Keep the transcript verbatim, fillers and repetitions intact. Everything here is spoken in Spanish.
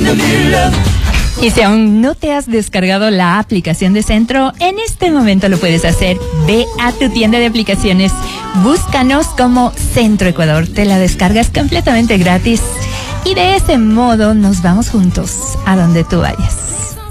Y si aún no te has descargado la aplicación de Centro, en este momento lo puedes hacer. Ve a tu tienda de aplicaciones, búscanos como Centro Ecuador, te la descargas completamente gratis y de ese modo nos vamos juntos a donde tú vayas.